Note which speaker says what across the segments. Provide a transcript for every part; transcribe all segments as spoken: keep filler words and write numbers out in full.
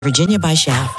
Speaker 1: Virginia by Chef.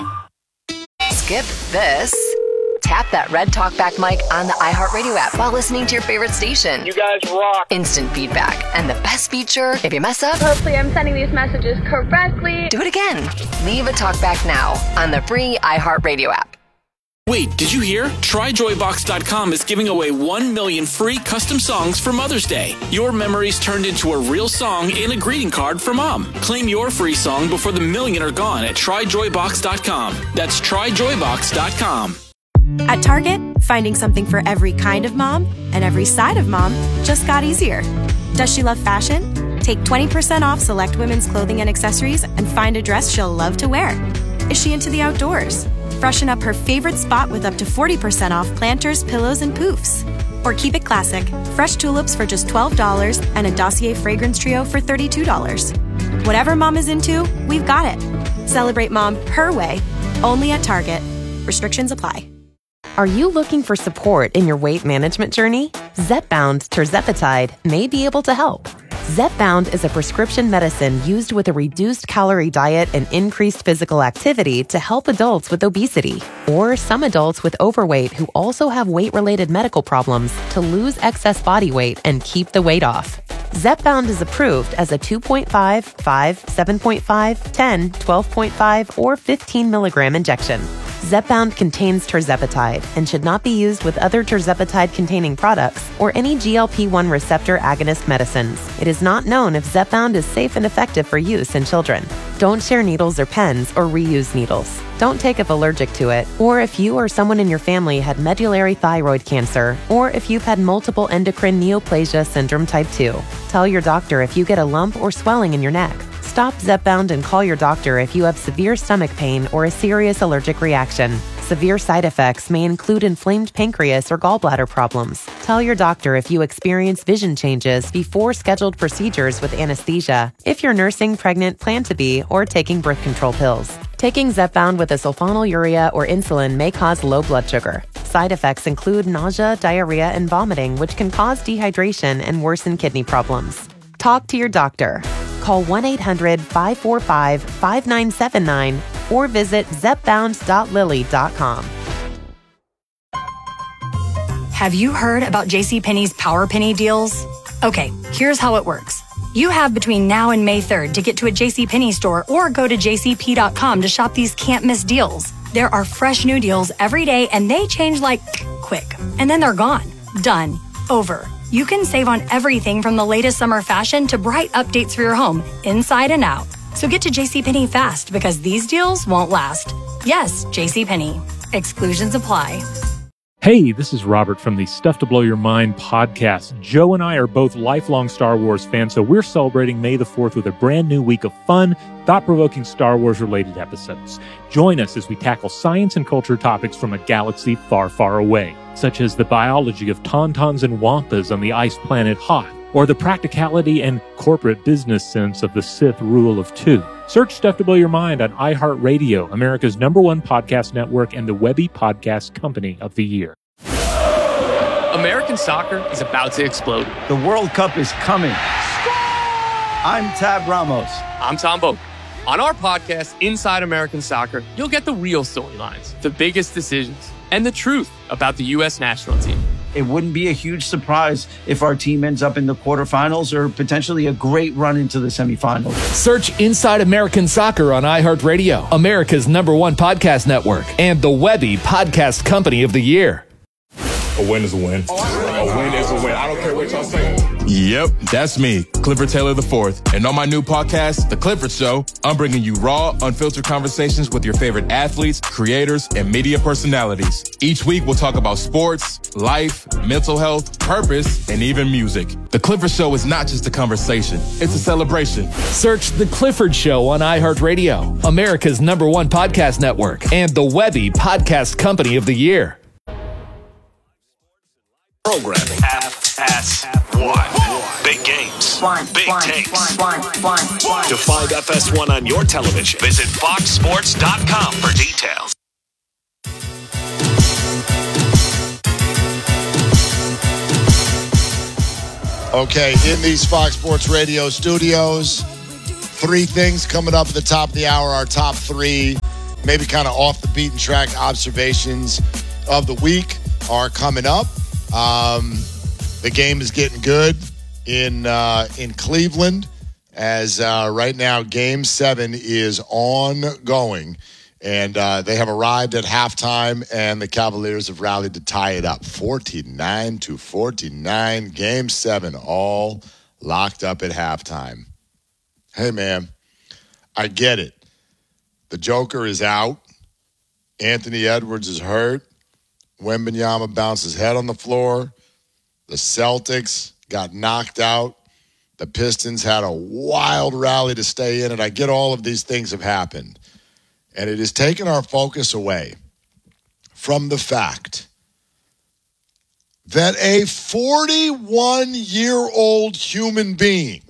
Speaker 2: Skip this. Tap that red talkback mic on the iHeartRadio app while listening to your favorite station.
Speaker 3: You guys rock.
Speaker 2: Instant feedback. And the best feature, if you mess up,
Speaker 4: hopefully I'm sending these messages correctly.
Speaker 2: Do it again. Leave a talkback now on the free iHeartRadio app.
Speaker 5: Wait, did you hear? Try Joy Box dot com is giving away one million free custom songs for Mother's Day. Your memories turned into a real song in a greeting card for Mom. Claim your free song before the million are gone at Try Joy Box dot com. That's Try Joy Box dot com.
Speaker 6: At Target, finding something for every kind of mom and every side of mom just got easier. Does she love fashion? Take twenty percent off select women's clothing and accessories and find a dress she'll love to wear. Is she into the outdoors? Freshen up her favorite spot with up to forty percent off planters, pillows, and poofs. Or keep it classic, fresh tulips for just twelve dollars and a Dossier fragrance trio for thirty-two dollars. Whatever mom is into, we've got it. Celebrate mom her way, only at Target. Restrictions apply.
Speaker 7: Are you looking for support in your weight management journey? Zepbound tirzepatide may be able to help. Zepbound is a prescription medicine used with a reduced calorie diet and increased physical activity to help adults with obesity or some adults with overweight who also have weight-related medical problems to lose excess body weight and keep the weight off. Zepbound is approved as a two point five, five, seven point five, ten, twelve point five, or fifteen milligram injection. Zepbound contains tirzepatide and should not be used with other tirzepatide-containing products or any G L P one receptor agonist medicines. It is not known if Zepbound is safe and effective for use in children. Don't share needles or pens or reuse needles. Don't take if allergic to it, or if you or someone in your family had medullary thyroid cancer, or if you've had multiple endocrine neoplasia syndrome type two. Tell your doctor if you get a lump or swelling in your neck. Stop Zepbound and call your doctor if you have severe stomach pain or a serious allergic reaction. Severe side effects may include inflamed pancreas or gallbladder problems. Tell your doctor if you experience vision changes before scheduled procedures with anesthesia, if you're nursing, pregnant, plan to be, or taking birth control pills. Taking Zepbound with a sulfonylurea or insulin may cause low blood sugar. Side effects include nausea, diarrhea, and vomiting, which can cause dehydration and worsen kidney problems. Talk to your doctor. Call one eight hundred, five four five, five nine seven nine or visit zepbound dot lilly dot com.
Speaker 8: Have you heard about JCPenney's Power Penny deals? Okay, here's how it works. You have between now and May third to get to a JCPenney store or go to j c p dot com to shop these can't-miss deals. There are fresh new deals every day and they change like quick. And then they're gone. Done. Over. You can save on everything from the latest summer fashion to bright updates for your home, inside and out. So get to JCPenney fast because these deals won't last. Yes, JCPenney. Exclusions apply.
Speaker 9: Hey, this is Robert from the Stuff to Blow Your Mind podcast. Joe and I are both lifelong Star Wars fans, so we're celebrating May the fourth with a brand new week of fun, thought-provoking Star Wars-related episodes. Join us as we tackle science and culture topics from a galaxy far, far away, such as the biology of tauntauns and wampas on the ice planet Hoth, or the practicality and corporate business sense of the Sith rule of two. Search Stuff to Blow Your Mind on iHeartRadio, America's number one podcast network and the Webby Podcast Company of the Year.
Speaker 10: American soccer is about to explode.
Speaker 11: The World Cup is coming. I'm Tab Ramos.
Speaker 10: I'm Tom Boak. On our podcast, Inside American Soccer, you'll get the real storylines, the biggest decisions, and the truth about the U S national team.
Speaker 11: It wouldn't be a huge surprise if our team ends up in the quarterfinals or potentially a great run into the semifinals.
Speaker 12: Search Inside American Soccer on iHeartRadio, America's number one podcast network, and the Webby Podcast Company of the Year.
Speaker 13: A win is a win. A win is a win. I don't care what y'all say.
Speaker 14: Yep, that's me, Clifford Taylor the fourth. And on my new podcast, The Clifford Show, I'm bringing you raw, unfiltered conversations with your favorite athletes, creators, and media personalities. Each week, we'll talk about sports, life, mental health, purpose, and even music. The Clifford Show is not just a conversation, it's a celebration.
Speaker 12: Search The Clifford Show on iHeartRadio, America's number one podcast network, and the Webby Podcast Company of the Year.
Speaker 15: Programming. F S one. Big games. One, Big one, takes. One, one, one, one. To find F S one on your television, visit fox sports dot com for details.
Speaker 16: Okay, in these Fox Sports Radio studios,
Speaker 1: three things coming up at the top of the hour. Our top three, maybe kind of off the beaten track observations of the week are coming up. Um, the game is getting good in uh, in Cleveland as uh, right now Game seven is ongoing. And uh, they have arrived at halftime, and the Cavaliers have rallied to tie it up. forty-nine to forty-nine, Game seven, all locked up at halftime. Hey, man, I get it. The Joker is out. Anthony Edwards is hurt. Wembanyama bounced his head on the floor. The Celtics got knocked out. The Pistons had a wild rally to stay in it. I get all of these things have happened. And it has taken our focus away from the fact that a forty-one-year-old human being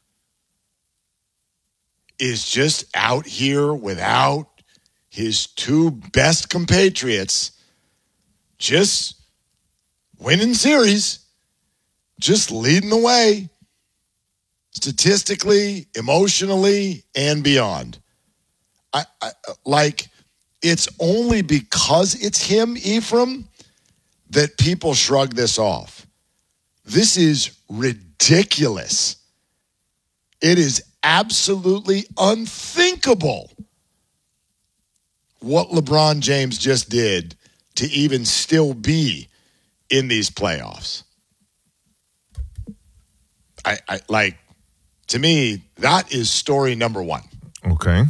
Speaker 1: is just out here without his two best compatriots, just winning series, just leading the way, statistically, emotionally, and beyond. I, I, like, it's only because it's him, Ephraim, that people shrug this off. This is ridiculous. It is absolutely unthinkable what LeBron James just did to even still be in these playoffs. I, I like, to me, that is story number one.
Speaker 3: Okay.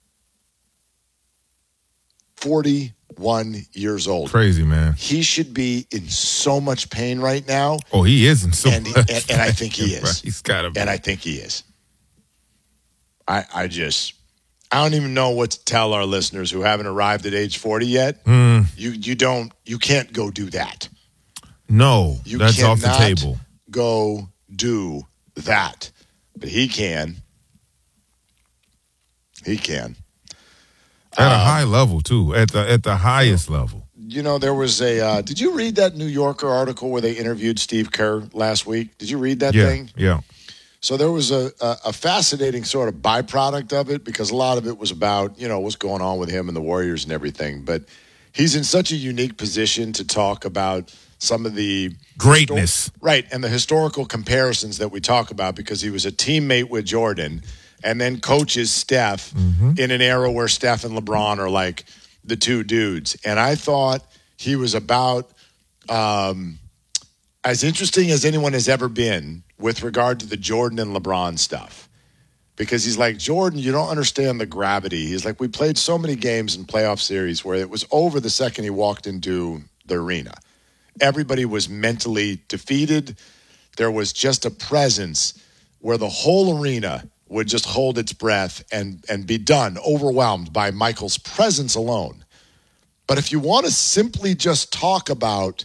Speaker 1: forty-one years old.
Speaker 3: Crazy, man.
Speaker 1: He should be in so much pain right now.
Speaker 3: Oh, he is in so
Speaker 1: and,
Speaker 3: much
Speaker 1: and, and I think he is.
Speaker 3: Right. He's got to be.
Speaker 1: And I think he is. I, I just, I don't even know what to tell our listeners who haven't arrived at age forty yet.
Speaker 3: Mm.
Speaker 1: You you don't, you can't go do that.
Speaker 3: No,
Speaker 1: you
Speaker 3: that's off the table.
Speaker 1: Go do that. But he can. He can.
Speaker 3: At a
Speaker 1: um,
Speaker 3: high level, too. At the at the highest level.
Speaker 1: You know, there was a, uh, did you read that New Yorker article where they interviewed Steve Kerr last week? Did you read that
Speaker 3: yeah,
Speaker 1: thing?
Speaker 3: Yeah.
Speaker 1: So there was a, a, a fascinating sort of byproduct of it because a lot of it was about, you know, what's going on with him and the Warriors and everything. But he's in such a unique position to talk about some of the
Speaker 3: greatness.
Speaker 1: Histor- right. And the historical comparisons that we talk about because he was a teammate with Jordan and then coaches Steph mm-hmm. in an era where Steph and LeBron are like the two dudes. And I thought he was about um, as interesting as anyone has ever been with regard to the Jordan and LeBron stuff. Because he's like, Jordan, you don't understand the gravity. He's like, we played so many games in playoff series where it was over the second he walked into the arena. Everybody was mentally defeated. There was just a presence where the whole arena would just hold its breath and, and be done, overwhelmed by Michael's presence alone. But if you want to simply just talk about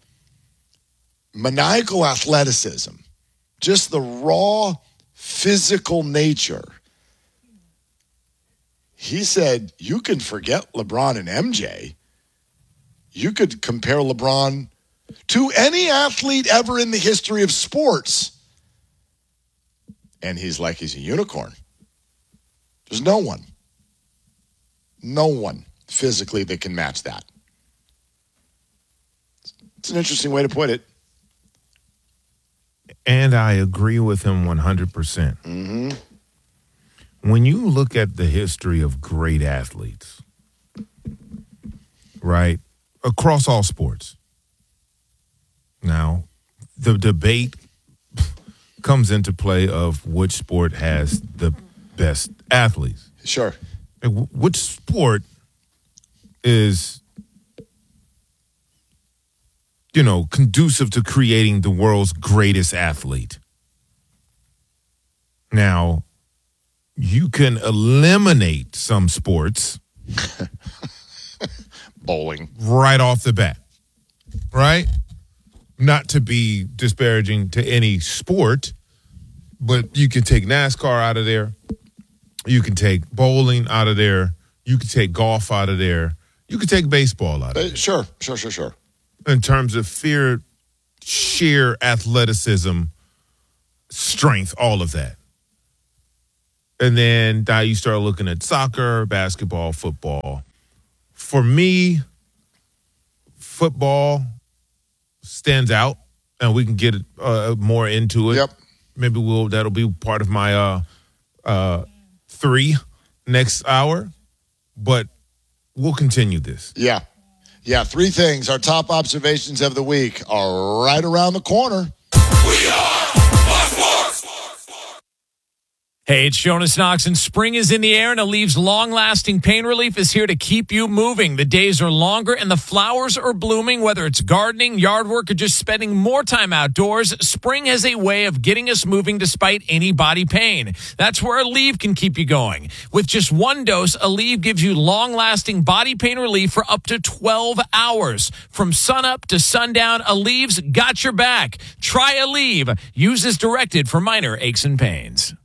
Speaker 1: maniacal athleticism, just the raw physical nature, he said, you can forget LeBron and M J. You could compare LeBron to any athlete ever in the history of sports. And he's like, he's a unicorn. There's no one. No one physically that can match that. It's an interesting way to put it.
Speaker 3: And I agree with him one hundred percent.
Speaker 1: Mm-hmm.
Speaker 3: When you look at the history of great athletes, right, across all sports, now the debate comes into play of which sport has the best athletes.
Speaker 1: Sure.
Speaker 3: Which sport is, you know, conducive to creating the world's greatest athlete? Now, you can eliminate some sports.
Speaker 1: Bowling.
Speaker 3: Right off the bat. Right? Not to be disparaging to any sport, but you can take NASCAR out of there. You can take bowling out of there. You can take golf out of there. You can take baseball out of there.
Speaker 1: Uh, sure, sure, sure, sure.
Speaker 3: In terms of fear, sheer athleticism, strength, all of that. And then now you start looking at soccer, basketball, football. For me, football stands out, and we can get uh, more into it.
Speaker 1: Yep.
Speaker 3: Maybe we'll that'll be part of my uh, uh, three next hour, but we'll continue this.
Speaker 1: Yeah. Yeah, three things. Our top observations of the week are right around the corner.
Speaker 15: We are Fox Sports.
Speaker 16: Hey, it's Jonas Knox, and spring is in the air, and Alev's long-lasting pain relief is here to keep you moving. The days are longer, and the flowers are blooming. Whether it's gardening, yard work, or just spending more time outdoors, spring has a way of getting us moving despite any body pain. That's where Aleve can keep you going. With just one dose, Aleve gives you long-lasting body pain relief for up to twelve hours. From sunup to sundown, Aleve's got your back. Try Aleve. Use as directed for minor aches and pains.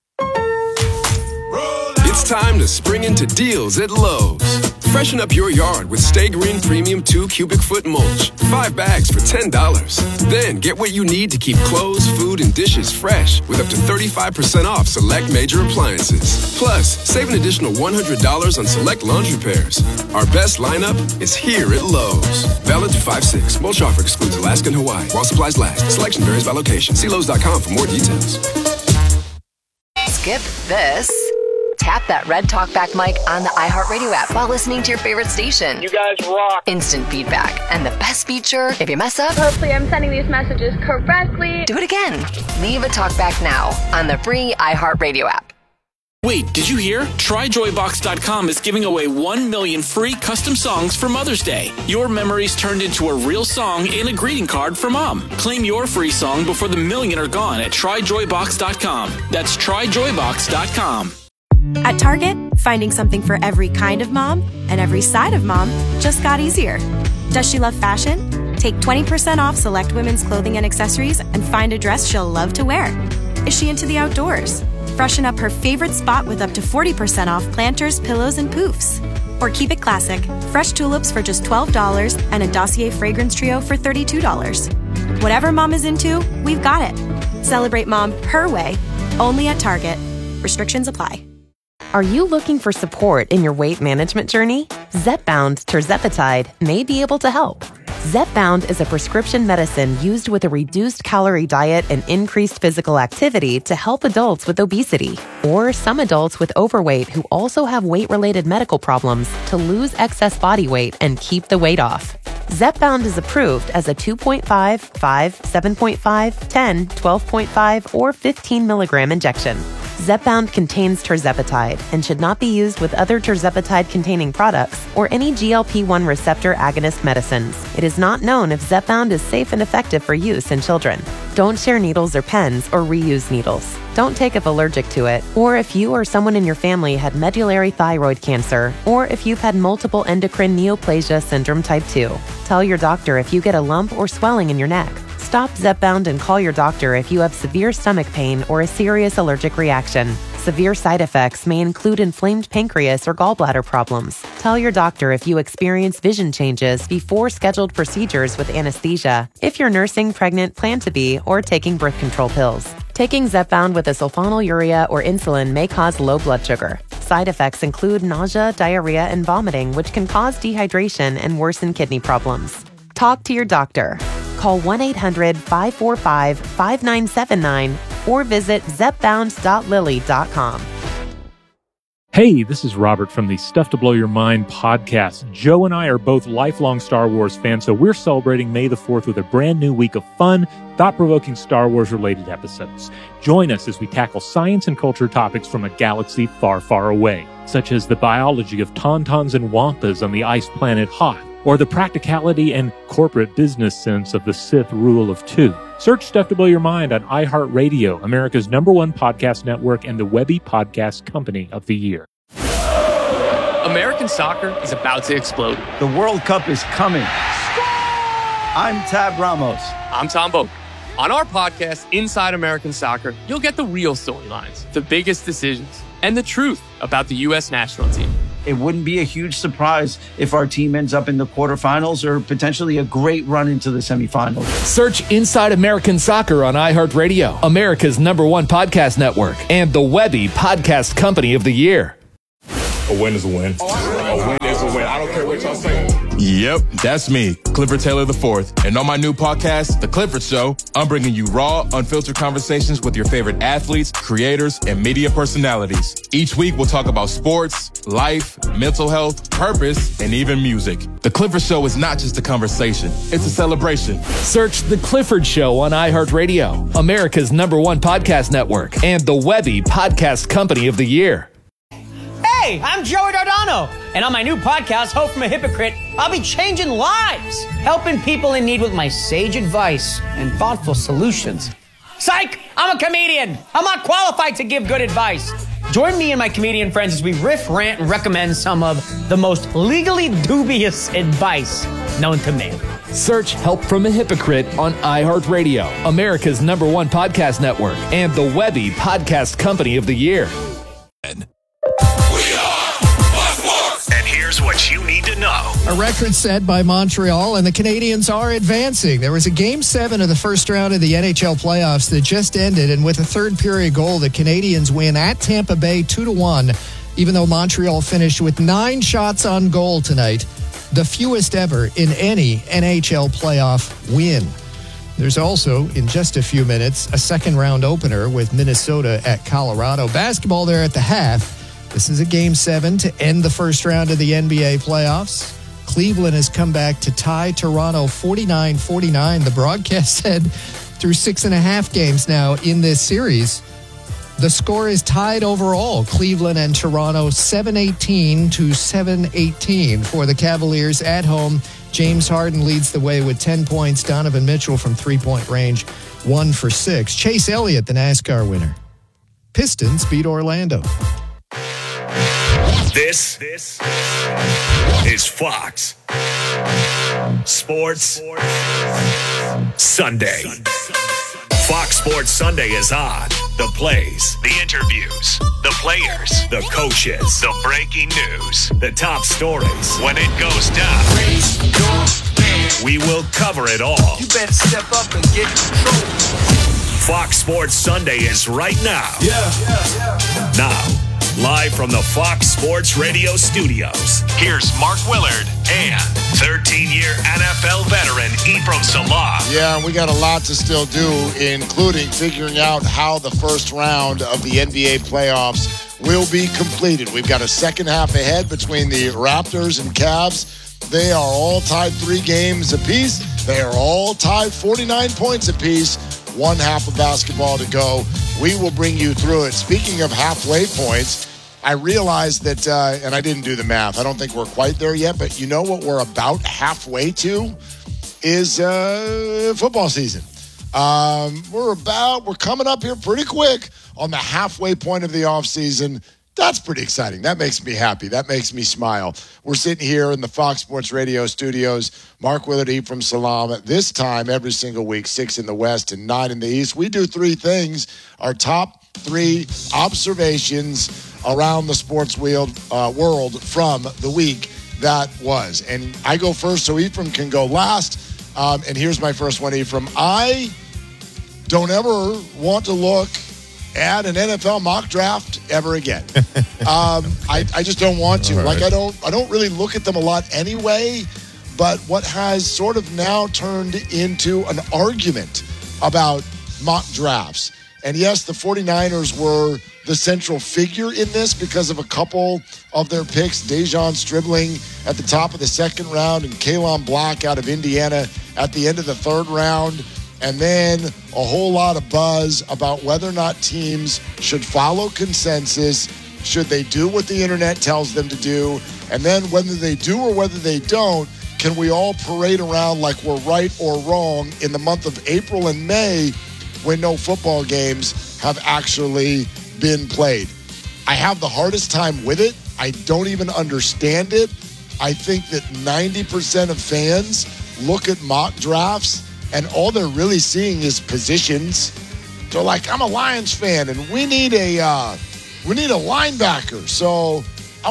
Speaker 17: It's time to spring into deals at Lowe's. Freshen up your yard with Stay Green Premium two cubic foot mulch. Five bags for ten dollars. Then get what you need to keep clothes, food, and dishes fresh with up to thirty-five percent off select major appliances. Plus, save an additional one hundred dollars on select laundry pairs. Our best lineup is here at Lowe's. Valid to five six. Mulch offer excludes Alaska and Hawaii. While supplies last. Selection varies by location. See Lowe's dot com for more details.
Speaker 2: Skip this. Tap that red talkback mic on the iHeartRadio app while listening to your favorite station.
Speaker 4: You guys rock.
Speaker 2: Instant feedback. And the best feature, if you mess up,
Speaker 4: Hopefully I'm sending these messages correctly.
Speaker 2: do it again. Leave a talkback now on the free iHeartRadio app.
Speaker 5: Wait, did you hear? Try Joy Box dot com is giving away one million free custom songs for Mother's Day. Your memories turned into a real song in a greeting card for Mom. Claim your free song before the million are gone at Try Joy Box dot com. That's Try Joy Box dot com.
Speaker 6: At Target, finding something for every kind of mom and every side of mom just got easier. Does she love fashion? Take twenty percent off select women's clothing and accessories and find a dress she'll love to wear. Is she into the outdoors? Freshen up her favorite spot with up to forty percent off planters, pillows, and poofs. Or keep it classic. Fresh tulips for just twelve dollars and a Dossier fragrance trio for thirty-two dollars. Whatever mom is into, we've got it. Celebrate mom her way, only at Target. Restrictions apply.
Speaker 7: Are you looking for support in your weight management journey? Zepbound tirzepatide may be able to help. Zepbound is a prescription medicine used with a reduced calorie diet and increased physical activity to help adults with obesity or some adults with overweight who also have weight-related medical problems to lose excess body weight and keep the weight off. Zepbound is approved as a two point five, five, seven point five, ten, twelve point five, or fifteen milligram injection. Zepbound contains tirzepatide and should not be used with other tirzepatide-containing products or any G L P one receptor agonist medicines. It is not known if Zepbound is safe and effective for use in children. Don't share needles or pens or reuse needles. Don't take if allergic to it, or if you or someone in your family had medullary thyroid cancer, or if you've had multiple endocrine neoplasia syndrome type two. Tell your doctor if you get a lump or swelling in your neck. Stop Zepbound and call your doctor if you have severe stomach pain or a serious allergic reaction. Severe side effects may include inflamed pancreas or gallbladder problems. Tell your doctor if you experience vision changes before scheduled procedures with anesthesia, if you're nursing, pregnant, plan to be, or taking birth control pills. Taking Zepbound with a sulfonylurea or insulin may cause low blood sugar. Side effects include nausea, diarrhea, and vomiting, which can cause dehydration and worsen kidney problems. Talk to your doctor. Call one eight hundred, five four five, five nine seven nine or visit zepbound dot lilly dot com.
Speaker 9: Hey, this is Robert from the Stuff to Blow Your Mind podcast. Joe and I are both lifelong Star Wars fans, so we're celebrating May the fourth with a brand new week of fun, thought-provoking Star Wars-related episodes. Join us as we tackle science and culture topics from a galaxy far, far away, such as the biology of tauntauns and wampas on the ice planet Hoth, or the practicality and corporate business sense of the Sith rule of two. Search Stuff to Blow Your Mind on iHeartRadio, America's number one podcast network and the Webby Podcast Company of the Year.
Speaker 10: American soccer is about to explode.
Speaker 11: The World Cup is coming. I'm Tab Ramos.
Speaker 10: I'm Tom Boak. On our podcast, Inside American Soccer, you'll get the real storylines, the biggest decisions, and the truth about the U S national team.
Speaker 11: it wouldn't be a huge surprise if our team ends up in the quarterfinals or potentially a great run into the semifinals.
Speaker 12: Search Inside American Soccer on iHeartRadio, America's number one podcast network, and the Webby Podcast Company of the Year.
Speaker 13: A win is a win. A win is a win. I don't care what y'all say.
Speaker 14: Yep, that's me, Clifford Taylor the fourth. And on my new podcast, The Clifford Show, I'm bringing you raw, unfiltered conversations with your favorite athletes, creators, and media personalities. Each week, we'll talk about sports, life, mental health, purpose, and even music. The Clifford Show is not just a conversation, it's a celebration.
Speaker 12: Search The Clifford Show on iHeartRadio, America's number one podcast network, and the Webby Podcast Company of the Year.
Speaker 18: Hey, I'm Joey Dardano, and on my new podcast, Hope from a Hypocrite, I'll be changing lives, helping people in need with my sage advice and thoughtful solutions. Psych! I'm a comedian. I'm not qualified to give good advice. Join me and my comedian friends as we riff, rant, and recommend some of the most legally dubious advice known to man.
Speaker 12: Search Help from a Hypocrite on iHeartRadio, America's number one podcast network, and the Webby Podcast Company of the Year.
Speaker 15: And here's what you need to know.
Speaker 19: A record set by Montreal, and the Canadiens are advancing. There was a game seven of the first round of the N H L playoffs that just ended, and with a third period goal, the Canadiens win at Tampa Bay two to one, even though Montreal finished with nine shots on goal tonight, the fewest ever in any N H L playoff win. There's also, in just a few minutes, a second round opener with Minnesota at Colorado. Basketball there at the half. This is a game seven to end the first round of the N B A playoffs. Cleveland has come back to tie Toronto forty-nine forty-nine. The broadcast said through six and a half games now in this series, the score is tied overall. Cleveland and Toronto seven eighteen to seven eighteen for the Cavaliers at home. James Harden leads the way with ten points. Donovan Mitchell from three-point range, one for six. Chase Elliott, the NASCAR winner. Pistons beat Orlando.
Speaker 15: This, this is Fox Sports Sunday. Fox Sports Sunday is on. The plays, the interviews, the players, the coaches, the breaking news, the top stories. When it goes down, we will cover it all.
Speaker 20: You better step up and get control.
Speaker 15: Fox Sports Sunday is right now.
Speaker 20: Yeah. yeah, yeah.
Speaker 15: Now. Live from the Fox Sports Radio studios, here's Mark Willard and thirteen-year N F L veteran Ephraim Salah.
Speaker 1: Yeah, we got a lot to still do, including figuring out how the first round of the N B A playoffs will be completed. We've got a second half ahead between the Raptors and Cavs. They are all tied three games apiece. They are all tied forty-nine points apiece. One half of basketball to go. We will bring you through it. Speaking of halfway points, I realized that, uh, and I didn't do the math. I don't think we're quite there yet, but you know what we're about halfway to is uh, football season. Um, we're about, we're coming up here pretty quick on the halfway point of the offseason. That's pretty exciting. That makes me happy. That makes me smile. We're sitting here in the Fox Sports Radio studios. Mark Willard, Ephraim Salam. This time, every single week, six in the West and nine in the East. We do three things. Our top three observations around the sports wheel, uh, world from the week that was. And I go first so Ephraim can go last. Um, and here's my first one, Ephraim. I don't ever want to look at an N F L mock draft ever again. um, I, I just don't want to. Right. Like I don't I don't really look at them a lot anyway, but what has sort of now turned into an argument about mock drafts. And yes, the 49ers were the central figure in this because of a couple of their picks, Dejon Stribling at the top of the second round and Kalen Black out of Indiana at the end of the third round. And then a whole lot of buzz about whether or not teams should follow consensus, should they do what the internet tells them to do, and then whether they do or whether they don't, can we all parade around like we're right or wrong in the month of April and May when no football games have actually been played? I have the hardest time with it. I don't even understand it. I think that ninety percent of fans look at mock drafts and all they're really seeing is positions. They're like, I'm a Lions fan, and we need a uh, we need a linebacker. So I want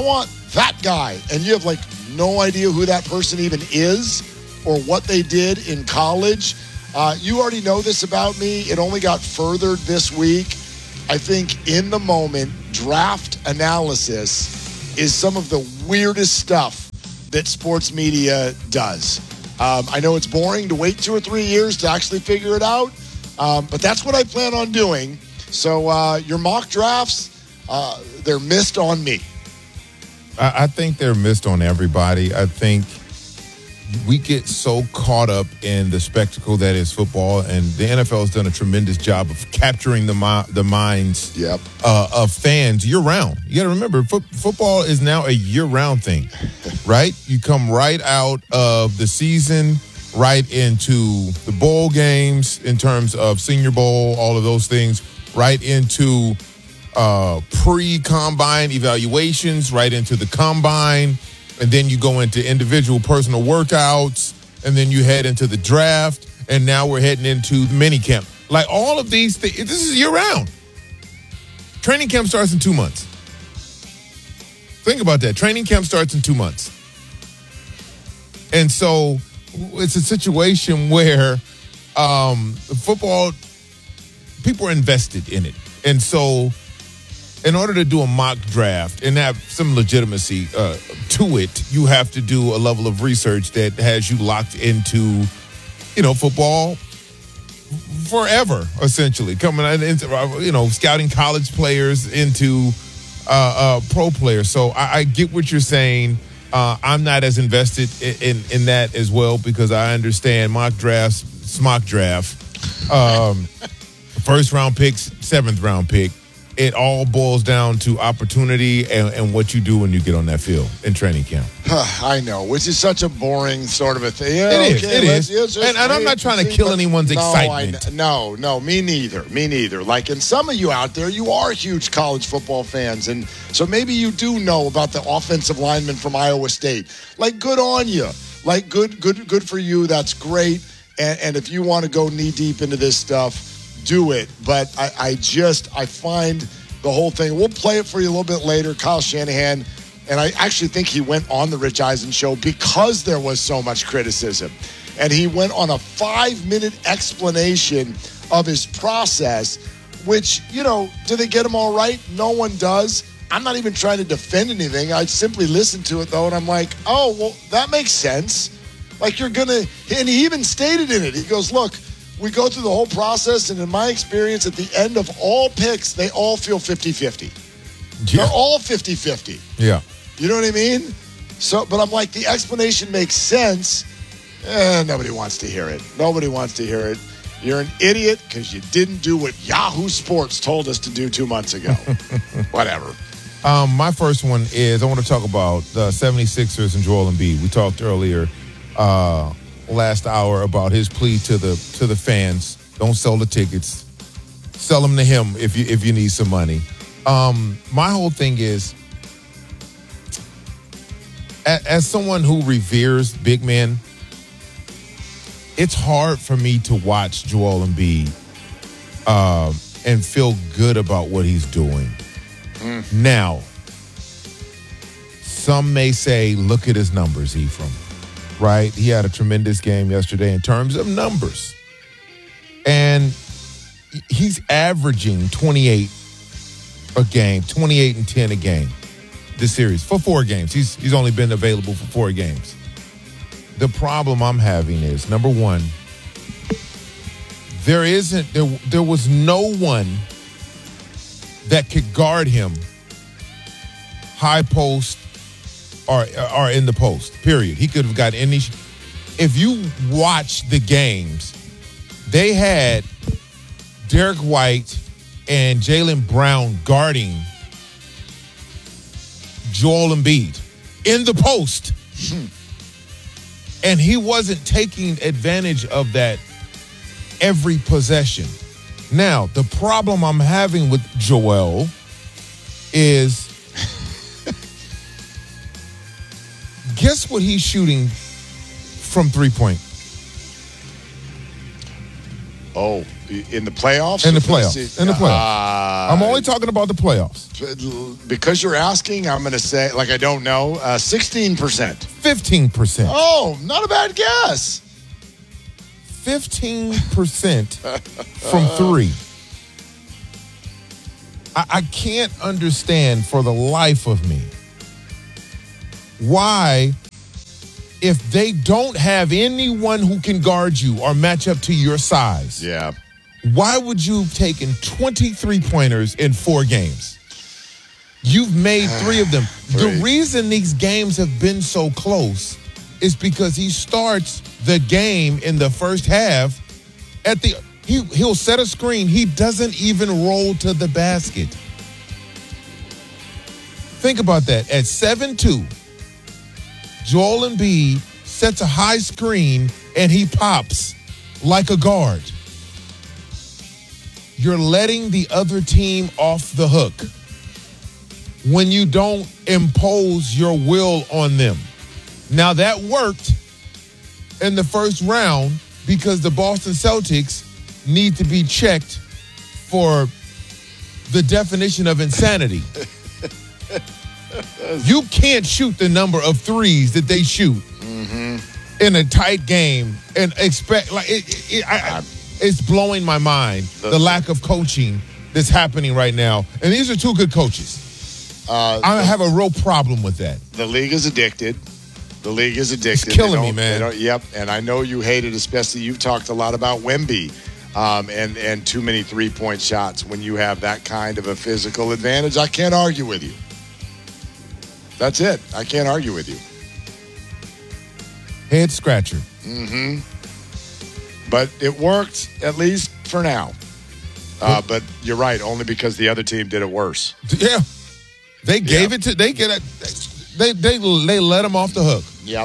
Speaker 1: that guy, and you have like no idea who that person even is or what they did in college. Uh, you already know this about me. It only got furthered this week. I think in the moment, draft analysis is some of the weirdest stuff that sports media does. Um, I know it's boring to wait two or three years to actually figure it out, um, but that's what I plan on doing. So uh, your mock drafts, uh, they're missed on me.
Speaker 3: I, I think they're missed on everybody. I think we get so caught up in the spectacle that is football, and the N F L has done a tremendous job of capturing the mi- the minds
Speaker 1: yep.
Speaker 3: uh, of fans year-round. You got to remember, fo- football is now a year-round thing, right? You come right out of the season, right into the bowl games in terms of Senior Bowl, all of those things, right into uh, pre-combine evaluations, right into the combine, and then you go into individual personal workouts, and then you head into the draft, and now we're heading into mini camp. Like all of these things, this is year-round. Training camp starts in two months. Think about that. Training camp starts in two months. And so it's a situation where um, football, people are invested in it. And so in order to do a mock draft and have some legitimacy uh, to it, you have to do a level of research that has you locked into, you know, football forever, essentially. Coming into, you know, scouting college players into uh, uh, pro players. So I, I get what you're saying. Uh, I'm not as invested in, in, in that as well because I understand mock drafts, smock draft, um, first round picks, seventh round pick. It all boils down to opportunity and, and what you do when you get on that field in training camp.
Speaker 1: I know, which is such a boring sort of a thing. Yeah,
Speaker 3: it is.
Speaker 1: okay,
Speaker 3: It is.
Speaker 1: let's,
Speaker 3: And, and I'm not trying to kill
Speaker 1: but
Speaker 3: anyone's
Speaker 1: no,
Speaker 3: excitement.
Speaker 1: I, no, no, me neither. Me neither. Like, and some of you out there, you are huge college football fans, and so maybe you do know about the offensive lineman from Iowa State. Like, good on you. Like, good, good, good for you. That's great. And, and if you want to go knee deep into this stuff, do it. But I, I just, I find the whole thing. We'll play it for you a little bit later. Kyle Shanahan, and I actually think he went on the Rich Eisen show because there was so much criticism. And he went on a five-minute explanation of his process, which, you know, do they get him all right? No one does. I'm not even trying to defend anything. I simply listened to it, though, and I'm like, oh, well, that makes sense. Like, you're going to, and he even stated in it, he goes, look, we go through the whole process, and in my experience, at the end of all picks, they all feel fifty-fifty. Yeah. They're all fifty-fifty.
Speaker 3: Yeah.
Speaker 1: You know what I mean? So, but I'm like, the explanation makes sense. Eh, nobody wants to hear it. Nobody wants to hear it. You're an idiot because you didn't do what Yahoo Sports told us to do two months ago. Whatever.
Speaker 3: Um, my first one is I want to talk about the seventy-sixers and Joel Embiid. We talked earlier uh, last hour about his plea to the to the fans. Don't sell the tickets. Sell them to him if you if you need some money. Um, my whole thing is, as, as someone who reveres big men, it's hard for me to watch Joel Embiid uh, and feel good about what he's doing. Mm. Now, some may say, look at his numbers, Ephraim. Right? He had a tremendous game yesterday in terms of numbers. And he's averaging twenty-eight a game, twenty-eight and ten a game this series for four games. He's he's only been available for four games. The problem I'm having is, number one, there isn't there there was no one that could guard him high post or or in the post, period. He could have got any. If you watch the games, they had Derek White and Jaylen Brown guarding Joel Embiid in the post. Hmm. And he wasn't taking advantage of that every possession. Now, the problem I'm having with Joel is, guess what he's shooting from three-point?
Speaker 1: Oh, in the playoffs?
Speaker 3: In the playoffs. In the playoffs.
Speaker 1: Uh,
Speaker 3: I'm only talking about the playoffs.
Speaker 1: Because you're asking, I'm going to say, like I don't know, uh, sixteen percent.
Speaker 3: fifteen percent.
Speaker 1: Oh, not a bad guess.
Speaker 3: fifteen percent from three. I, I can't understand for the life of me why, if they don't have anyone who can guard you or match up to your size,
Speaker 1: yeah,
Speaker 3: why would you have taken twenty-three pointers in four games? You've made three of them. The reason these games have been so close is because he starts the game in the first half at the he he'll set a screen. He doesn't even roll to the basket. Think about that. At seven two, Joel Embiid sets a high screen and he pops like a guard. You're letting the other team off the hook when you don't impose your will on them. Now, that worked in the first round because the Boston Celtics need to be checked for the definition of insanity. You can't shoot the number of threes that they shoot
Speaker 1: mm-hmm.
Speaker 3: in a tight game and expect like it, it, it I, I, it's blowing my mind the lack of coaching that's happening right now. And these are two good coaches.
Speaker 1: Uh,
Speaker 3: I
Speaker 1: the,
Speaker 3: have a real problem with that.
Speaker 1: The league is addicted. The league is addicted.
Speaker 3: It's killing me, man.
Speaker 1: Yep, and I know you hate it, especially you've talked a lot about Wemby um, and, and too many three-point shots when you have that kind of a physical advantage. I can't argue with you. That's it. I can't argue with you.
Speaker 3: Head scratcher.
Speaker 1: Mm-hmm. But it worked, at least for now. Uh, but you're right, only because the other team did it worse.
Speaker 3: Yeah. They gave yeah. it to, they get it, they, they, they let them off the hook.
Speaker 1: Yep.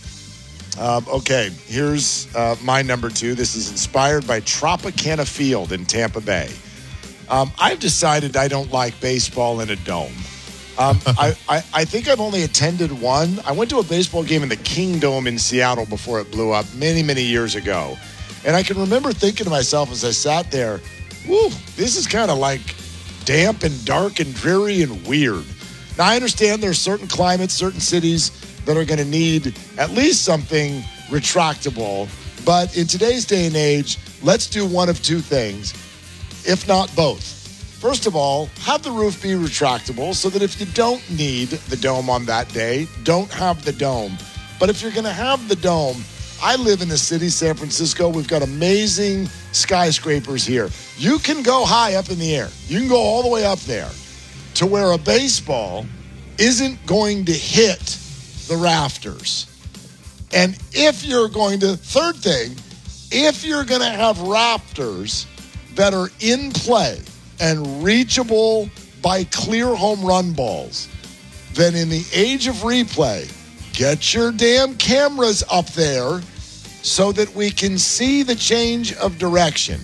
Speaker 1: Um, okay, here's uh, my number two. This is inspired by Tropicana Field in Tampa Bay. Um, I've decided I don't like baseball in a dome. Um, I, I, I think I've only attended one. I went to a baseball game in the Kingdome in Seattle before it blew up many, many years ago. And I can remember thinking to myself as I sat there, whew, this is kind of like damp and dark and dreary and weird. Now, I understand there's certain climates, certain cities that are going to need at least something retractable. But in today's day and age, let's do one of two things, if not both. First of all, have the roof be retractable so that if you don't need the dome on that day, don't have the dome. But if you're going to have the dome, I live in the city, San Francisco. We've got amazing skyscrapers here. You can go high up in the air. You can go all the way up there to where a baseball isn't going to hit the rafters. And if you're going to, third thing, if you're going to have rafters that are in play and reachable by clear home run balls, then in the age of replay, get your damn cameras up there so that we can see the change of direction.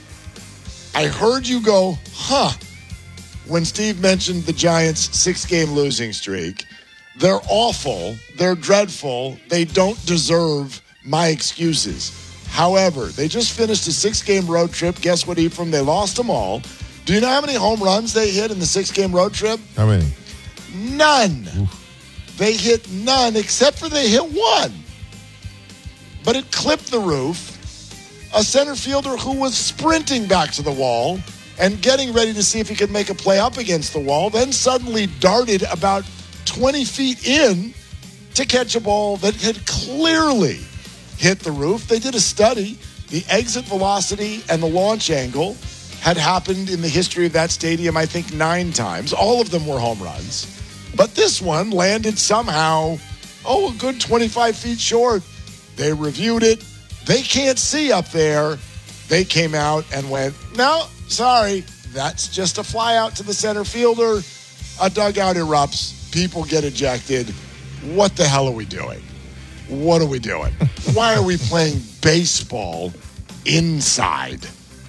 Speaker 1: Mm. I heard you go, huh, when Steve mentioned the Giants' six-game losing streak. They're awful. They're dreadful. They don't deserve my excuses. However, they just finished a six-game road trip. Guess what, Ephraim? They lost them all. Do you know how many home runs they hit in the six-game road trip?
Speaker 3: How many?
Speaker 1: None. Oof. They hit none, except for they hit one. But it clipped the roof. A center fielder who was sprinting back to the wall and getting ready to see if he could make a play up against the wall, then suddenly darted about twenty feet in to catch a ball that had clearly hit the roof. They did a study. The exit velocity and the launch angle had happened in the history of that stadium, I think, nine times. All of them were home runs. But this one landed somehow, oh, a good twenty-five feet short. They reviewed it. They can't see up there. They came out and went, no, sorry, that's just a fly out to the center fielder. A dugout erupts. People get ejected. What the hell are we doing? What are we doing? Why are we playing baseball inside?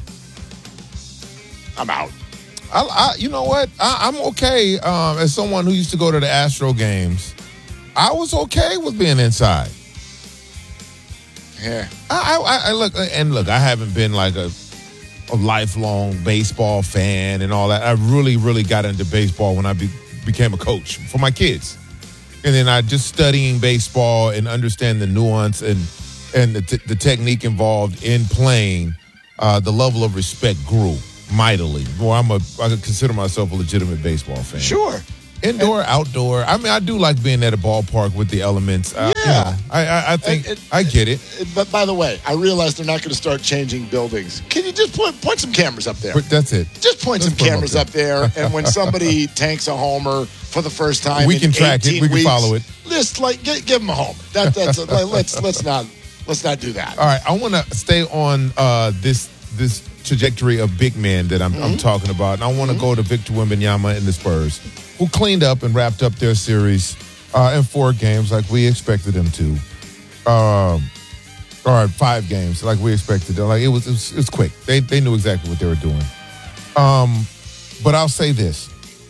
Speaker 1: I'm out.
Speaker 3: I, I, you know what? I, I'm okay um, as someone who used to go to the Astro games. I was okay with being inside.
Speaker 1: Yeah.
Speaker 3: I, I, I look and look. I haven't been like a a lifelong baseball fan and all that. I really, really got into baseball when I be, became a coach for my kids. And then I just studying baseball and understand the nuance and and the, t- the technique involved in playing, uh, the level of respect grew mightily. Well, I'm a I consider myself a legitimate baseball fan.
Speaker 1: Sure.
Speaker 3: Indoor, outdoor. I mean, I do like being at a ballpark with the elements. Uh,
Speaker 1: Yeah.
Speaker 3: you know, I, I, I think
Speaker 1: It- it-
Speaker 3: I get it.
Speaker 1: But by the way, I realize they're not going to start changing buildings. Can you just point, point some cameras up there?
Speaker 3: But that's it.
Speaker 1: Just point
Speaker 3: Let's
Speaker 1: some
Speaker 3: put 'em
Speaker 1: cameras up there, and when somebody tanks a homer for the first time,
Speaker 3: We
Speaker 1: in
Speaker 3: can track it.
Speaker 1: eighteen
Speaker 3: We can
Speaker 1: weeks,
Speaker 3: follow it.
Speaker 1: Just like give, give them a home. That, that's a, like, let's let's not let's not do that.
Speaker 3: All right, I want to stay on uh, this this trajectory of big men that I'm,
Speaker 1: Mm-hmm.
Speaker 3: I'm talking about, and I want to go to Victor Wembanyama and the Spurs, who cleaned up and wrapped up their series uh, in four games like we expected them to. Um, all right, five games like we expected them. Like it was, it was, it was quick. They they knew exactly what they were doing. Um, but I'll say this: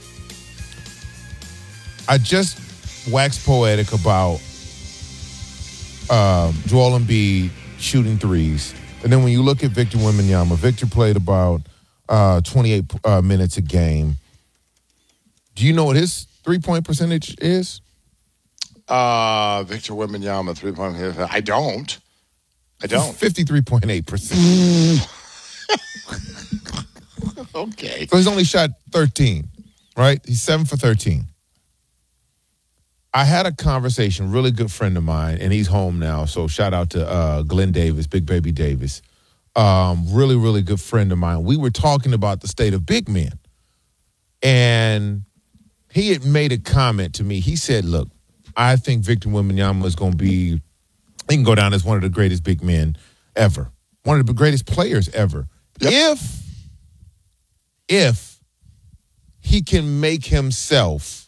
Speaker 3: I just waxed poetic about um, Joel Embiid shooting threes. And then when you look at Victor Wembanyama, Victor played about uh, twenty-eight uh, minutes a game. Do you know what his three-point percentage is?
Speaker 1: Uh, Victor Wembanyama, three point. I don't. I don't.
Speaker 3: fifty-three point eight percent.
Speaker 1: Okay.
Speaker 3: So he's only shot thirteen, right? He's seven for thirteen. I had a conversation, really good friend of mine, and he's home now. So shout out to uh, Glenn Davis, Big Baby Davis. Um, really, really good friend of mine. We were talking about the state of big men. And he had made a comment to me. He said, look, I think Victor Wembanyama is going to be, he can go down as one of the greatest big men ever. One of the greatest players ever.
Speaker 1: Yep.
Speaker 3: If, if he can make himself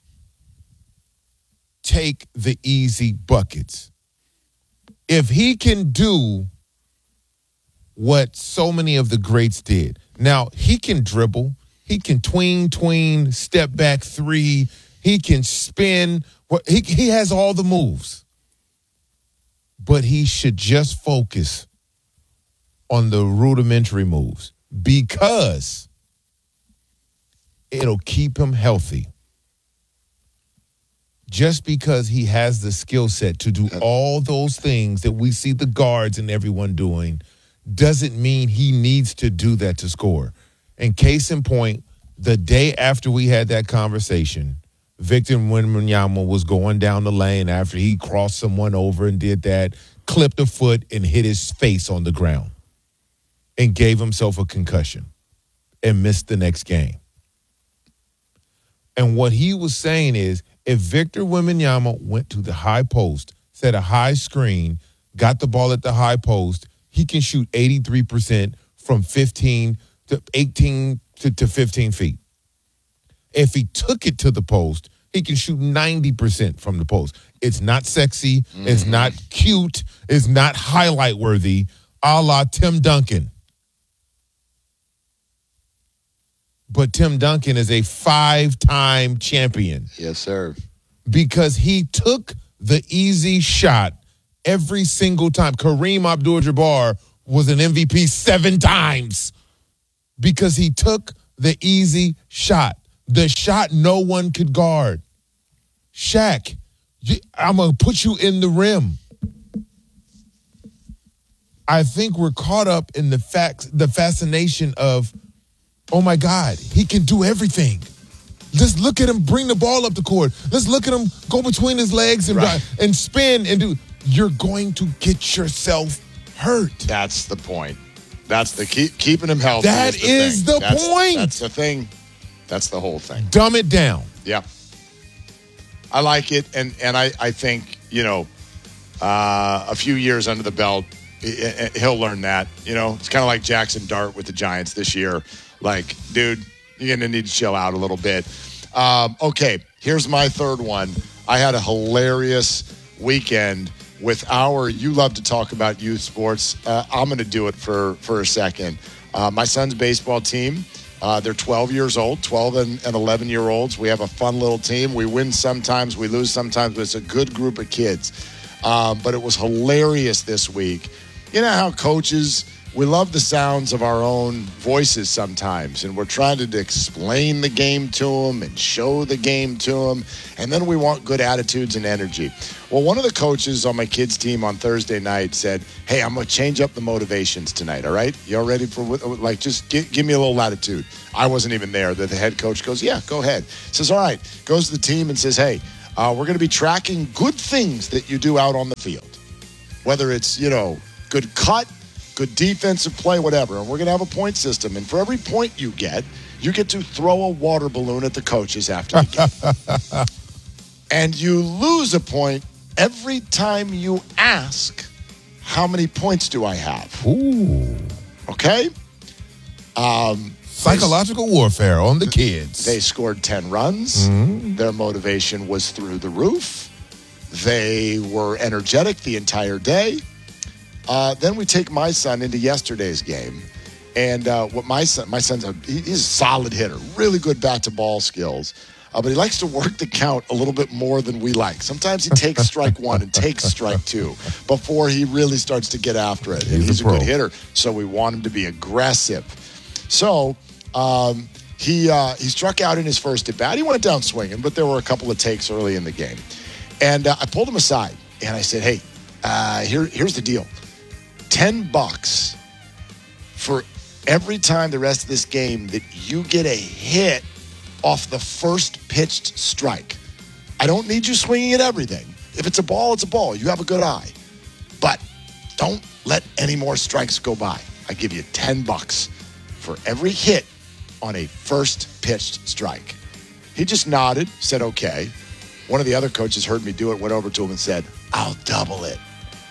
Speaker 3: take the easy buckets. If he can do what so many of the greats did. Now, he can dribble. He can tween, tween, step back three. He can spin. He, he has all the moves. But he should just focus on the rudimentary moves because it'll keep him healthy. Just because he has the skill set to do all those things that we see the guards and everyone doing doesn't mean he needs to do that to score. And case in point, the day after we had that conversation, Victor Wembanyama was going down the lane after he crossed someone over and did that, clipped a foot and hit his face on the ground and gave himself a concussion and missed the next game. And what he was saying is, if Victor Wembanyama went to the high post, set a high screen, got the ball at the high post, he can shoot eighty-three percent from fifteen to eighteen to, to fifteen feet. If he took it to the post, he can shoot ninety percent from the post. It's not sexy. Mm-hmm. It's not cute. It's not highlight worthy, a la Tim Duncan. But Tim Duncan is a five-time champion.
Speaker 1: Yes, sir.
Speaker 3: Because he took the easy shot every single time. Kareem Abdul-Jabbar was an M V P seven times because he took the easy shot, the shot no one could guard. Shaq, I'm going to put you in the rim. I think we're caught up in the fact, the fascination of, oh my God, he can do everything. Just look at him bring the ball up the court. Let's look at him go between his legs and
Speaker 1: Right.
Speaker 3: and spin and do. You're going to get yourself hurt.
Speaker 1: That's the point. That's the keep keeping him healthy.
Speaker 3: That
Speaker 1: is the,
Speaker 3: is
Speaker 1: thing.
Speaker 3: the
Speaker 1: That's-
Speaker 3: point.
Speaker 1: That's the thing. That's the whole thing.
Speaker 3: Dumb it down.
Speaker 1: Yeah. I like it, and and I I think you know uh, a few years under the belt, he'll learn that. You know, it's kind of like Jackson Dart with the Giants this year. Like, dude, you're going to need to chill out a little bit. Um, okay, here's my third one. I had a hilarious weekend with our, you love to talk about youth sports. Uh, I'm going to do it for, for a second. Uh, my son's baseball team, uh, they're twelve years old, twelve and, and eleven-year-olds. We have a fun little team. We win sometimes, we lose sometimes, but it's a good group of kids. Um, but it was hilarious this week. You know how coaches we love the sounds of our own voices sometimes, and we're trying to explain the game to them and show the game to them, and then we want good attitudes and energy. Well, one of the coaches on my kids' team on Thursday night said, hey, I'm going to change up the motivations tonight, all right? You all ready for, like, just give, give me a little latitude. I wasn't even there. The, the head coach goes, yeah, go ahead. Says, all right. Goes to the team and says, hey, uh, we're going to be tracking good things that you do out on the field, whether it's, you know, good cut, good defensive play, whatever. And we're going to have a point system. And for every point you get, you get to throw a water balloon at the coaches after the game. And you lose a point every time you ask, how many points do I have?
Speaker 3: Ooh.
Speaker 1: Okay? Um,
Speaker 3: Psychological warfare on the kids.
Speaker 1: They scored ten runs.
Speaker 3: Mm-hmm.
Speaker 1: Their motivation was through the roof. They were energetic the entire day. Uh, then we take my son into yesterday's game, and uh, what my son, my son's a, he, he's a solid hitter, really good bat to ball skills, uh, but he likes to work the count a little bit more than we like. Sometimes he takes strike one and takes strike two before he really starts to get after it. And
Speaker 3: He's
Speaker 1: he's
Speaker 3: a
Speaker 1: a, good
Speaker 3: pro.
Speaker 1: hitter, so we want him to be aggressive. So um, he uh, he struck out in his first at bat. He went down swinging, but there were a couple of takes early in the game, and uh, I pulled him aside and I said, "Hey, uh, here here's the deal." Ten bucks for every time the rest of this game that you get a hit off the first pitched strike. I don't need you swinging at everything. If it's a ball, it's a ball. You have a good eye. But don't let any more strikes go by. I give you ten bucks for every hit on a first pitched strike. He just nodded, said okay. One of the other coaches heard me do it, went over to him and said, I'll double it.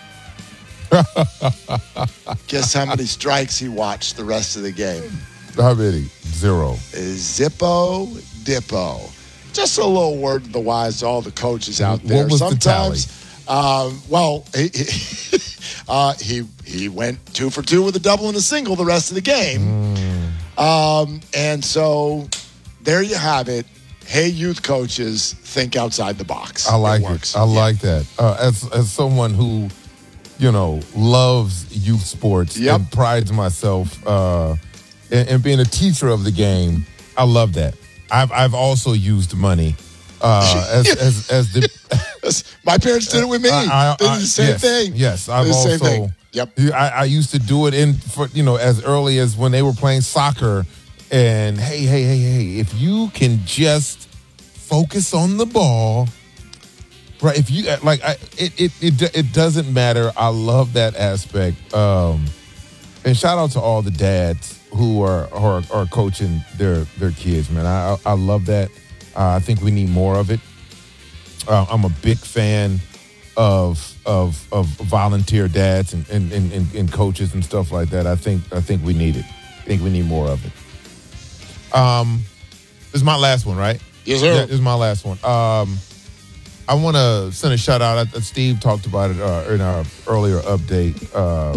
Speaker 1: Guess how many strikes he watched the rest of the game?
Speaker 3: How many? Zero.
Speaker 1: Zippo Dippo. Just a little word to the wise to all the coaches out there.
Speaker 3: What was
Speaker 1: Sometimes,
Speaker 3: the tally?
Speaker 1: Um, well, he he, uh, he he went two for two with a double and a single the rest of the game. Mm. Um, and so there you have it. Hey, youth coaches, think outside the box.
Speaker 3: I like
Speaker 1: it. Works.
Speaker 3: it. I
Speaker 1: Yeah.
Speaker 3: like that. Uh, as as someone who, you know, loves youth sports
Speaker 1: Yep.
Speaker 3: and prides myself uh, in, in being a teacher of the game, I love that. I've I've also used money uh, as, as as the.
Speaker 1: My parents did it with me.
Speaker 3: I, I,
Speaker 1: they did
Speaker 3: I,
Speaker 1: the same
Speaker 3: yes,
Speaker 1: thing.
Speaker 3: Yes, I've
Speaker 1: Did the
Speaker 3: also.
Speaker 1: same thing. Yep.
Speaker 3: I, I used to do it in for you know as early as when they were playing soccer, and hey hey hey hey, if you can just focus on the ball. Right, if you like, I, it, it it it doesn't matter. I love that aspect. Um, and shout out to all the dads who are are, are coaching their their kids. Man, I I love that. Uh, I think we need more of it. Uh, I'm a big fan of of of volunteer dads and and, and and and coaches and stuff like that. I think I think we need it. I think we need more of it. Um, this is my last one, right?
Speaker 1: Yes, sir.
Speaker 3: Yeah, this is my last one. Um. I want to send a shout out. Steve talked about it uh, in our earlier update. Uh,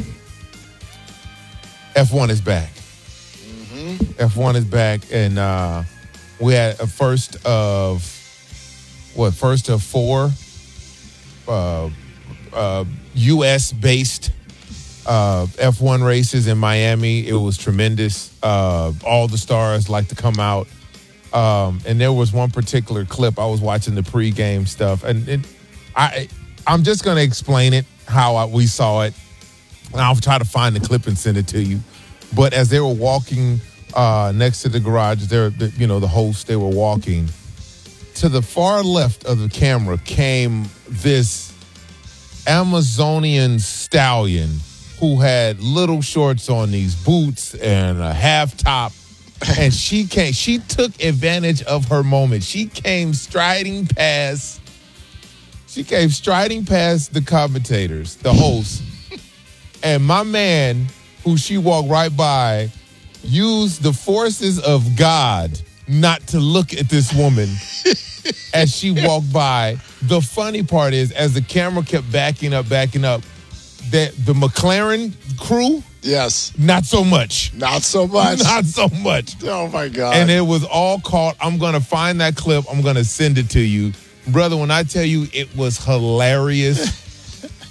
Speaker 3: F one is back.
Speaker 1: Mm-hmm.
Speaker 3: F one is back, and uh, we had a first of what? First of four uh, uh, U S based uh, F one races in Miami. It was tremendous. Uh, all the stars like to come out. Um, and there was one particular clip. I was watching the pregame stuff, and it, I, I'm just going to explain it how I, we saw it. And I'll try to find the clip and send it to you. But as they were walking uh, next to the garage, there, the, you know, the hosts, they were walking. To the far left of the camera came this Amazonian stallion who had little shorts on, these boots and a half top. And she came, she took advantage of her moment. She came striding past, she came striding past the commentators, the hosts. And my man, who she walked right by, used the forces of God not to look at this woman as she walked by. The funny part is, as the camera kept backing up, backing up, that the McLaren crew,
Speaker 1: yes,
Speaker 3: not so much.
Speaker 1: Not so much.
Speaker 3: Not so much.
Speaker 1: Oh, my God.
Speaker 3: And it was all caught. I'm going to find that clip. I'm going to send it to you. Brother, when I tell you it was hilarious,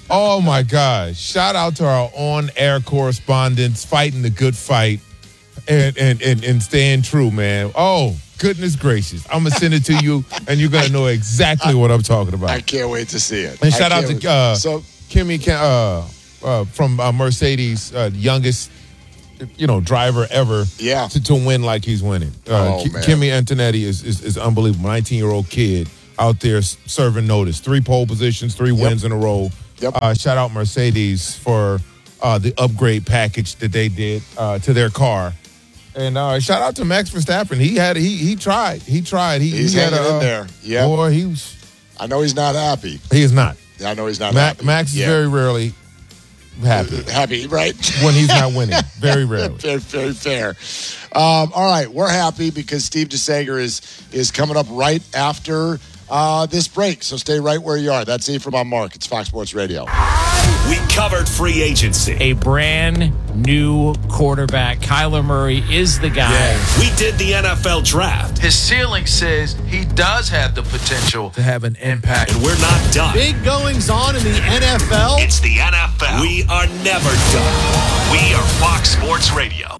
Speaker 3: Oh, my gosh. Shout out to our on-air correspondents fighting the good fight and, and, and, and staying true, man. Oh, goodness gracious. I'm going to send it to you, and you're going to know exactly what I'm talking about.
Speaker 1: I can't wait to see it.
Speaker 3: And shout
Speaker 1: I
Speaker 3: out
Speaker 1: can't
Speaker 3: to uh,
Speaker 1: so,
Speaker 3: Kimmy uh, uh, from uh, Mercedes, uh, youngest, you know, driver ever
Speaker 1: yeah.
Speaker 3: to, to win like he's winning. Uh,
Speaker 1: oh,
Speaker 3: K-
Speaker 1: man.
Speaker 3: Kimmy Antonetti is, is, is unbelievable. nineteen-year-old kid out there serving notice. Three pole positions, three yep. wins in a row.
Speaker 1: Yep.
Speaker 3: Uh, shout out Mercedes for uh, the upgrade package that they did uh, to their car. And uh, shout out to Max Verstappen. He had he he tried. He tried. He,
Speaker 1: he's
Speaker 3: he had
Speaker 1: hanging
Speaker 3: a,
Speaker 1: in there. Yeah.
Speaker 3: Boy, he was.
Speaker 1: I know he's not happy.
Speaker 3: He is not.
Speaker 1: I know he's not
Speaker 3: Ma-
Speaker 1: happy.
Speaker 3: Max is
Speaker 1: yeah.
Speaker 3: very rarely happy.
Speaker 1: Happy, right?
Speaker 3: When he's not winning. Very rarely.
Speaker 1: Very, very fair. Um, all right. We're happy because Steve DeSager is, is coming up right after uh, this break. So stay right where you are. That's it from on Mark. It's Fox Sports Radio.
Speaker 15: We covered free agency.
Speaker 16: A brand new quarterback. Kyler Murray is the guy.
Speaker 15: Yeah. We did the N F L draft.
Speaker 20: His ceiling says he does have the potential to have an impact.
Speaker 15: And we're not done.
Speaker 21: Big goings on in the N F L.
Speaker 15: It's the N F L. We are never done. We are Fox Sports Radio.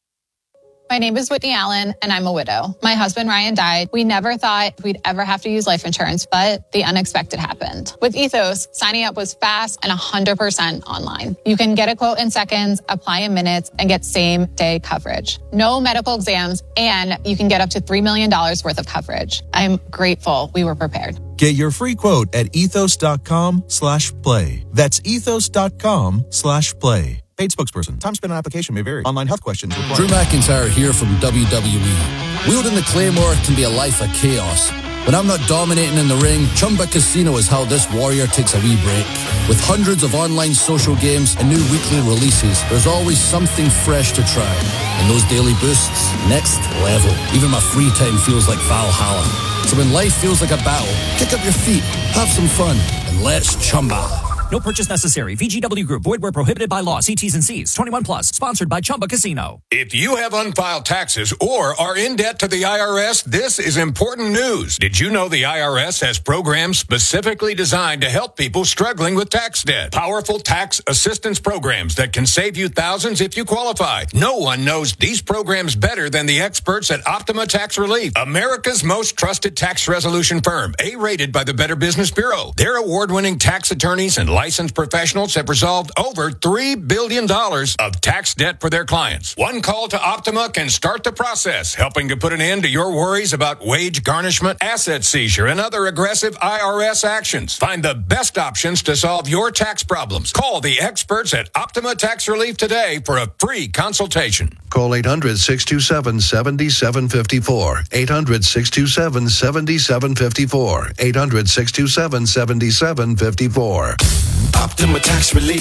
Speaker 22: My name is Whitney Allen, and I'm a widow. My husband, Ryan, died. We never thought we'd ever have to use life insurance, but the unexpected happened. With Ethos, signing up was fast and one hundred percent online. You can get a quote in seconds, apply in minutes, and get same-day coverage. No medical exams, and you can get up to three million dollars worth of coverage. I'm grateful we were prepared.
Speaker 23: Get your free quote at ethos.com slash play. That's ethos.com slash play. Paid spokesperson. Time spent on application may vary. Online health questions required.
Speaker 24: Drew McIntyre here from W W E. Wielding the Claymore can be a life of chaos. When I'm not dominating in the ring, Chumba Casino is how this warrior takes a wee break. With hundreds of online social games and new weekly releases, there's always something fresh to try. And those daily boosts, next level. Even my free time feels like Valhalla. So when life feels like a battle, kick up your feet, have some fun, and let's Chumba.
Speaker 25: No purchase necessary. V G W Group. Void where prohibited by law. See T's and C's. twenty-one plus. Sponsored by Chumba Casino.
Speaker 26: If you have unfiled taxes or are in debt to the I R S, this is important news. Did you know the I R S has programs specifically designed to help people struggling with tax debt? Powerful tax assistance programs that can save you thousands if you qualify. No one knows these programs better than the experts at Optima Tax Relief, America's most trusted tax resolution firm, A-rated by the Better Business Bureau. Their award-winning tax attorneys and licensed professionals have resolved over three billion dollars of tax debt for their clients. One call to Optima can start the process, helping to put an end to your worries about wage garnishment, asset seizure, and other aggressive I R S actions. Find the best options to solve your tax problems. Call the experts at Optima Tax Relief today for a free consultation.
Speaker 27: Call eight hundred, six two seven, seven seven five four. eight hundred, six two seven, seven seven five four. eight hundred, six two seven, seven seven five four. Optima Tax Relief.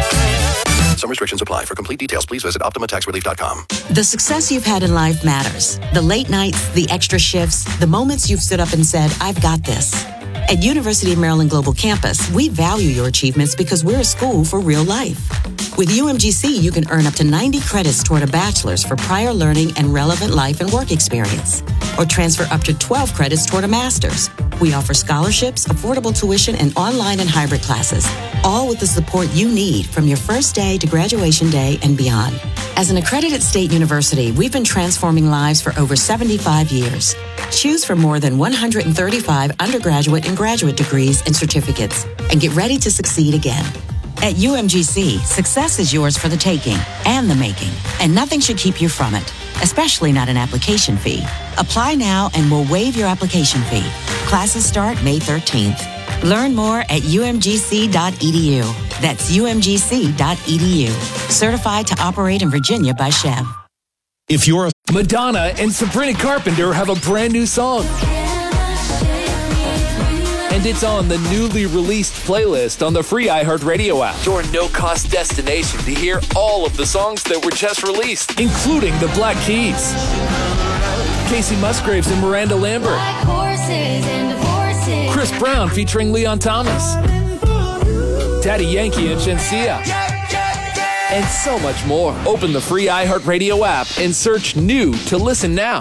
Speaker 27: Some restrictions apply. For complete details, please visit optima tax relief dot com.
Speaker 28: The success you've had in life matters. The late nights, the extra shifts, the moments you've stood up and said, I've got this. At University of Maryland Global Campus, we value your achievements because we're a school for real life. With U M G C, you can earn up to ninety credits toward a bachelor's for prior learning and relevant life and work experience, or transfer up to twelve credits toward a master's. We offer scholarships, affordable tuition, and online and hybrid classes, all with the support you need from your first day to graduation day and beyond. As an accredited state university, we've been transforming lives for over seventy-five years. Choose from more than one hundred thirty-five undergraduate and graduate degrees and certificates, and get ready to succeed again. At U M G C, success is yours for the taking and the making, and nothing should keep you from it, especially not an application fee. Apply now and we'll waive your application fee. Classes start May thirteenth. Learn more at u m g c dot e d u. That's u m g c dot e d u. Certified to operate in Virginia by Chev.
Speaker 12: If you're a Madonna and Sabrina Carpenter have a brand new song. And it's on the newly released playlist on the free iHeartRadio app. Your no-cost destination to hear all of the songs that were just released, including the Black Keys, Casey Musgraves and Miranda Lambert, Chris Brown featuring Leon Thomas, Daddy Yankee and Shenseea, and so much more. Open the free iHeartRadio app and search new to listen now.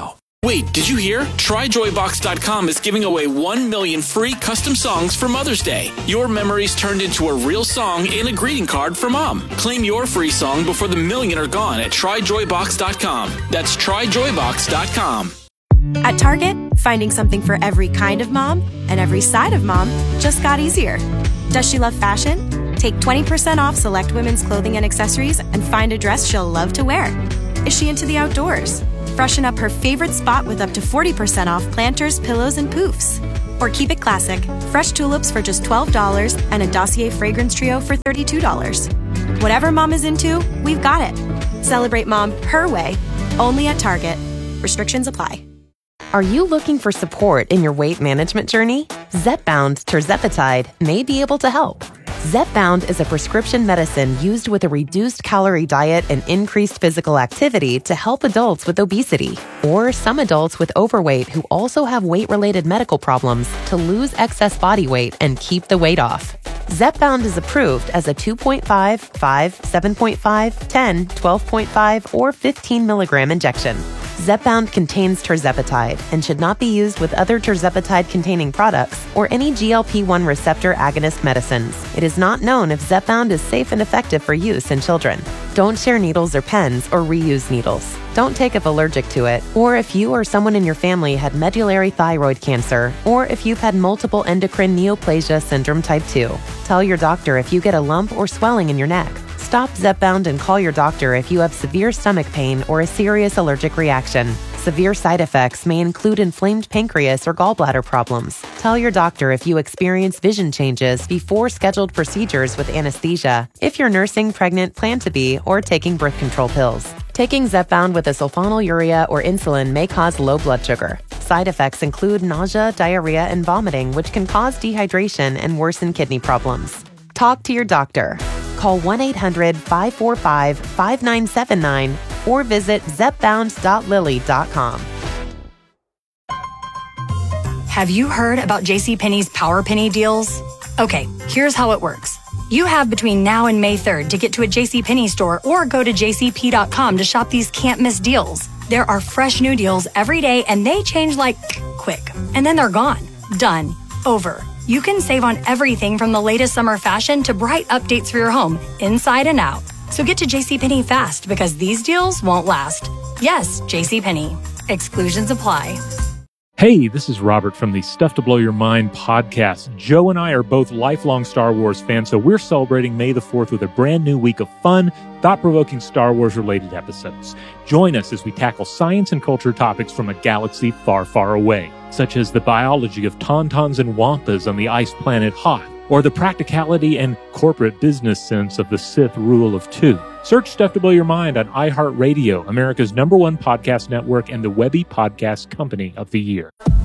Speaker 2: Wait, did you hear? Try joy box dot com is giving away one million free custom songs for Mother's Day. Your memories turned into a real song and a greeting card for Mom. Claim your free song before the million are gone at try joy box dot com. That's try joy box dot com.
Speaker 4: At Target, finding something for every kind of mom and every side of mom just got easier. Does she love fashion? Take twenty percent off select women's clothing and accessories and find a dress she'll love to wear. Is she into the outdoors? Freshen up her favorite spot with up to forty percent off planters, pillows, and poofs. Or keep it classic, fresh tulips for just twelve dollars and a Dossier fragrance trio for thirty-two dollars. Whatever mom is into, we've got it. Celebrate mom her way, only at Target. Restrictions apply.
Speaker 5: Are you looking for support in your weight management journey? Zepbound tirzepatide may be able to help. Zepbound is a prescription medicine used with a reduced calorie diet and increased physical activity to help adults with obesity or some adults with overweight who also have weight-related medical problems to lose excess body weight and keep the weight off. Zepbound is approved as a two point five, five, seven point five, ten, twelve point five, or fifteen milligram injection. Zepbound contains tirzepatide and should not be used with other tirzepatide-containing products or any G L P one receptor agonist medicines. It is not known if Zepbound is safe and effective for use in children. Don't share needles or pens or reuse needles. Don't take if allergic to it, or if you or someone in your family had medullary thyroid cancer, or if you've had multiple endocrine neoplasia syndrome type two. Tell your doctor if you get a lump or swelling in your neck. Stop Zepbound and call your doctor if you have severe stomach pain or a serious allergic reaction. Severe side effects may include inflamed pancreas or gallbladder problems. Tell your doctor if you experience vision changes before scheduled procedures with anesthesia, if you're nursing, pregnant, plan to be, or taking birth control pills. Taking Zepbound with a sulfonylurea or insulin may cause low blood sugar. Side effects include nausea, diarrhea, and vomiting, which can cause dehydration and worsen kidney problems. Talk to your doctor. Call one eight hundred, five four five, five nine seven nine or visit zepbound dot lilly dot com.
Speaker 6: Have you heard about JCPenney's Power Penny deals? Okay, here's how it works. You have between now and May third to get to a JCPenney store or go to j c p dot com to shop these can't-miss deals. There are fresh new deals every day and they change like quick. And then they're gone. Done. Over. You can save on everything from the latest summer fashion to bright updates for your home, inside and out. So get to JCPenney fast because these deals won't last. Yes, JCPenney. Exclusions apply.
Speaker 7: Hey, this is Robert from the Stuff to Blow Your Mind podcast. Joe and I are both lifelong Star Wars fans, so we're celebrating May the fourth with a brand new week of fun, thought-provoking Star Wars-related episodes. Join us as we tackle science and culture topics from a galaxy far, far away, such as the biology of tauntauns and wampas on the ice planet Hoth, or the practicality and corporate business sense of the Sith rule of two. Search Stuff to Blow Your Mind on iHeartRadio, America's number one podcast network and the Webby Podcast Company of the Year.